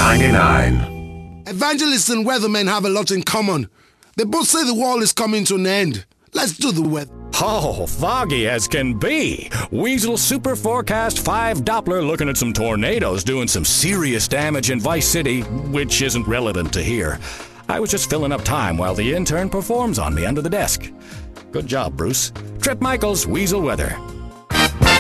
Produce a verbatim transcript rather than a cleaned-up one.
ninety-nine. Evangelists and weathermen have a lot in common. They both say the world is coming to an end. Let's do the weather. Oh, foggy as can be. Weasel Super Forecast five Doppler looking at some tornadoes doing some serious damage in Vice City, which isn't relevant to here. I was just filling up time while the intern performs on me under the desk. Good job, Bruce. Trip Michaels, Weasel Weather.